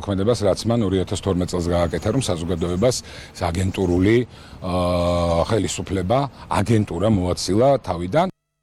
მოქმედებას, რაც მან 2012 წელს გააკეთა, რომ საზოგადოებას აგენტურული ხელისუფლება, აგენტურა მოაცილა თავიდან.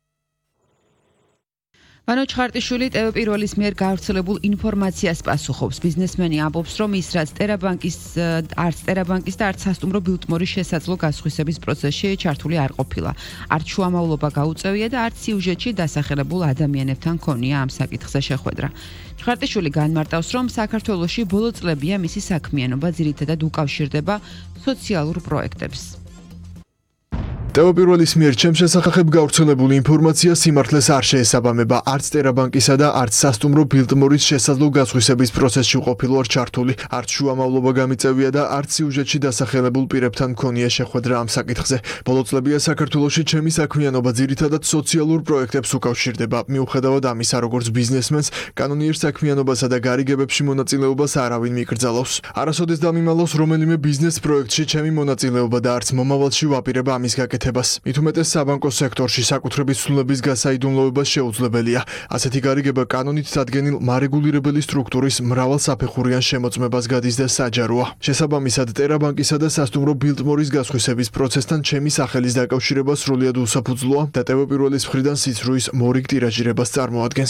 მანო ჩხარტიშვილი ტევ-პირველის მიერ გავრცელებულ ინფორმაციას პასუხობს. ბიზნესმენი ამბობს, რომ ის არც ტერაბანკის და არც სასტუმრო ბილტმორის შესაძლო გასხვისების პროცესში ჩართული არ ყოფილა. არც შუამავლობა გაუწევია და არც სიუჟეტში დასახელებულ ადამიანებთან ქონია ამ საკითხზე შეხვედრა. ჩხარტიშვილი განმარტავს, რომ საქართველოში ბოლო წლებია მისი საქმიანობა ძირითადად უკავშირდება სოციალურ პროექტებს. ტევ-პირველის მიერ ჩემს შესახებ გავრცელებული ინფორმაცია სიმართლეს არ შეესაბამება. არც ტერაბანკისა და არც სასტუმრო ბილტმორის შესაძლო გასხვისების პროცესში ყოფილ ვარ ჩართული. არც შუამავლობა გამიწევია და არც სიუჟეტში დასახელებულ პირებთან მქონია შეხვედრა ამ საკითხზე. ბოლო წლებია საქართველოში ჩემი საქმიანობა ძირითადად სოციალურ პროექტებს უკავშირდება. მიუხედავად ამისა, როგორც ბიზნესმენს, კანონიერ საქმიანობასა და გარიგებებში მონაწილეობას არავინ მიკრძალავს. არასოდეს დამიმალავს რომელიმე ბიზნეს პროექტში ჩემი მონაწილეობა და არც მომავალში ვაპირებ ამის გაკეთებას. მით უმეტეს საბანკო სექტორში საკუთრების ცვლილების გასაიდუმლოება შეუძლებელია. ასეთი გარიგება კანონით დადგენილ მარეგულირებელი სტრუქტურის მრავალსაფეხურიან შემოწმებას გადის და საჯაროა. შესაბამისად, ტერაბანკისა და სასტუმრო ბილტმორის გასხვისების პროცესთან ჩემი სახელის დაკავშირება სრულიად უსაფუძვლოა და ტევ-პირველის მხრიდან სიცრუის მორიგ ტირაჟირებას წარმოადგენს.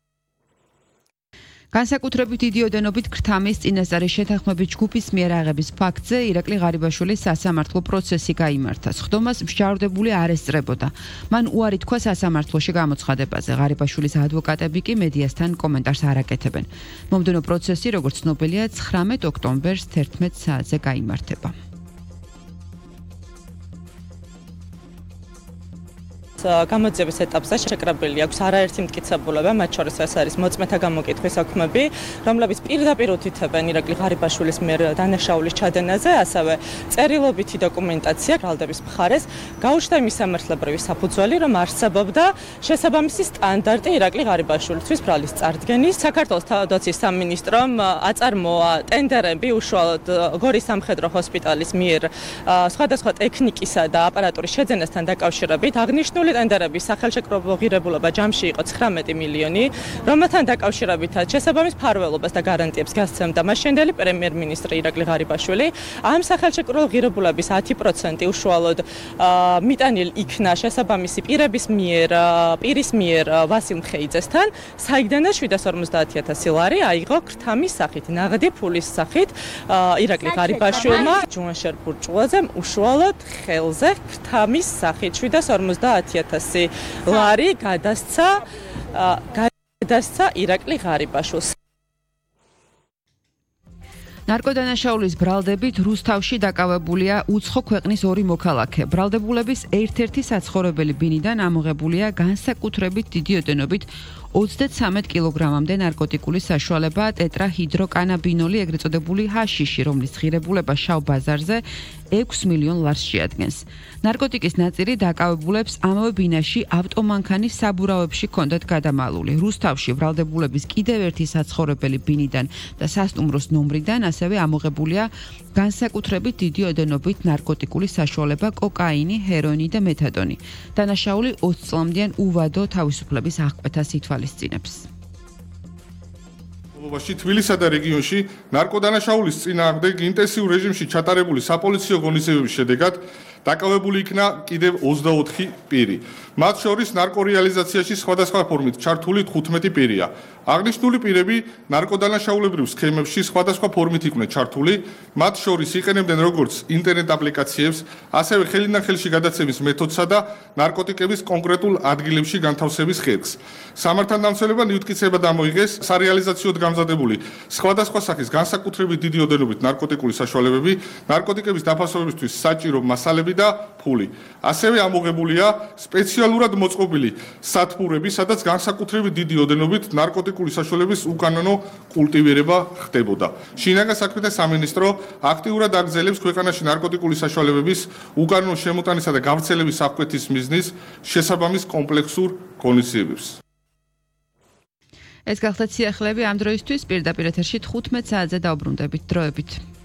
განსაკუთრებით დიდი ოდენობით ქრთამის წინასწარი შეთანხმების ჯგუფის მიერ აღების ფაქტზე ირაკლი ღარიბაშვილის სასამართლო პროცესი გაიმართა. სხდომას მსჯავრდებული არ ესწრებოდა. მან უარი თქვა სასამართლოში გამოცხადებაზე. ღარიბაშვილის ადვოკატები კი მედიასთან კომენტარს არ აკეთებენ. მომდევნო პროცესი, როგორც ცნობილია, 19 ოქტომბერს 11 საათზე გაიმართება. გამოძიების ეტაპზე შეკრებილი აქვს არაერთი მტკიცებულება, მათ შორის ეს არის მოწმეთა გამოკითხვის საქმეები, რომლებიც პირდაპირ უთითებენ ირაკლი ღარიბაშვილის მიერ დანაშაულის ჩადენაზე, ასევე წერილობითი დოკუმენტაცია ბრალდების მხარეს გაუჩნდა იმის სამართლებრივი საფუძველი, რომ არსებობდა შესაბამისი სტანდარტი ირაკლი ღარიბაშვილისთვის ბრალის წარდგენის. საქართველოს თავდაცვის სამინისტრომ აწარმოა ტენდერები უშუალოდ გორის სამხედრო ჰოსპიტალის მიერ სხვადასხვა ტექნიკისა და აპარატურის შეძენასთან დაკავშირებით. აღნიშნული ტენდერების სახელშეკრულებო ღირებულება ჯამში იყო 19 მილიონი, რომელთან დაკავშირებითაც შესაბამის მფარველობას და გარანტიებს გასცემდა მაშინდელი პრემიერ-მინისტრი ირაკლი ღარიბაშვილი. ამ სახელშეკრულებო ღირებულების 10% უშუალოდ მიტანილ იქნა შესაბამისი პირის მიერ ვასილ მხეიძესთან, საიდანაც 750,000 ლარი აიღო ქრთამის სახით, ნაღდი ფულის სახით ირაკლი ღარიბაშვილმა ჯუანშერ ბურჭულაძემ უშუალოდ ხელზე ქრთამის სახით 750,000 ლარი გადასცა ირაკლი ღარიბაშვილს. ნარკოდანაშაულის ბრალდებით რუსთავში დაკავებულია უცხო ქვეყნის ორი მოქალაქე. ბრალდებულების ერთ-ერთი საცხოვრებელი ბინიდან ამოღებულია განსაკუთრებით დიდი ოდენობით 33 კილოგრამამდე ნარკოტიკული საშუალება ტეტრაჰიდროკანაბინოლი, ეგრეთ წოდებული ჰაშიში, რომლის ღირებულება შავ ბაზარზე 6 მილიონ ლარს შეადგენს. ნარკოტიკის ნაწილი დაკავებულებს ამავე ბინაში ავტომანქანის საბურავებში ჰქონდათ გადამალული. რუსთავში ბრალდებულების კიდევ ერთი საცხოვრებელი ბინიდან და სასტუმროს ნომრიდან ასევე ამოღებულია განსაკუთრებით დიდი ოდენობით ნარკოტიკული საშუალება კოკაინი, ჰეროინი და მეთადონი. დანაშაული 20 წლამდიან უვადო თავისუფლების აღკვეთას ითვალისწინებს. თბილისსა და რეგიონში ნარკოდანაშაულის წინააღმდეგ ინტენსიურ რეჟიმში ჩატარებული საპოლიციო ღონისძიებების შედეგად დაკავებული იქნა კიდევ 24 პირი. მათ შორის ნარკორეალიზაციაში სხვადასხვა ფორმით ჩართული 15 პირია. აღნიშნული პირები ნარკოდანაშაულებრივ სქემებში სხვადასხვა ფორმით იყვნენ ჩართული, მათ შორის იყენებდნენ როგორც ინტერნეტ აპლიკაციებს, ასევე ხელიდან ხელში გადაცემის მეთოდსა და ნარკოტიკების კონკრეტულ ადგილებში განთავსების ხერხს. სამართალდამცველებმა იუთკიცება დამოიღეს სარეალიზაციოდ გამზადებული სხვადასხვა სახის განსაკუთრებით დიდი ოდენობით ნარკოტიკული საშუალებები, ნარკოტიკების დაფასებისთვის საჭირო მასალები და ფული. ასევე ამოღებულია სპეციალურად მოწყობილი სათბურები, სადაც განსაკუთრებით დიდი ოდენობით ნარკოტიკული საშუალების უკანონო კულტივირება ხდებოდა. შინაგან საქმეთა სამინისტრო აქტიურად აგრძელებს ქვეყანაში ნარკოტიკული საშუალებების უკანონო შემოტანისა და გავრცელების აღკვეთის მიზნის შესაბამის კომპლექსურ ღონისძიებებს. ეს გახლდათ სიახლეები ამ დროისთვის, პირდაპირ ეთერში 15 საათზე დაუბრუნდებით დროებით.